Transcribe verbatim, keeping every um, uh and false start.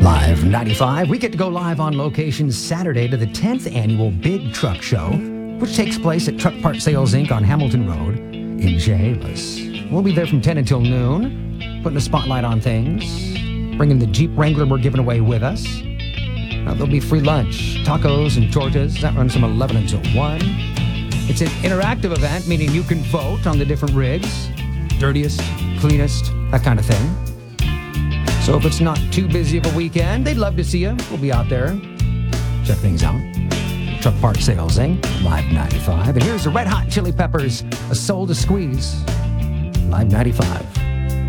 Live ninety-five, we get to go live on location Saturday to the tenth Annual Big Truck Show, which takes place at Truck Part Sales, Incorporated on Hamilton Road in Chehalis. We'll be there from ten until noon, putting a spotlight on things, bringing the Jeep Wrangler we're giving away with us. Now, there'll be free lunch, tacos and tortas. That runs from eleven until one. It's an interactive event, meaning you can vote on the different rigs, dirtiest, cleanest, that kind of thing. So if it's not too busy of a weekend, they'd love to see you. We'll be out there. Check things out. Truck Part Sales, Incorporated, Live ninety-five. And here's the Red Hot Chili Peppers, A Soul to Squeeze, Live ninety-five.